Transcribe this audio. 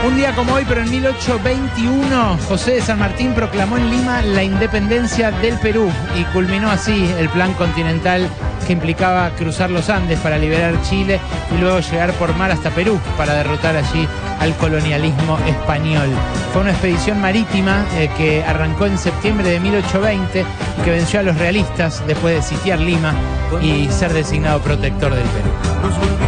Un día como hoy, pero en 1821, José de San Martín proclamó en Lima la independencia del Perú y culminó así el plan continental que implicaba cruzar los Andes para liberar Chile y luego llegar por mar hasta Perú para derrotar allí al colonialismo español. Fue una expedición marítima que arrancó en septiembre de 1820 y que venció a los realistas después de sitiar Lima y ser designado protector del Perú.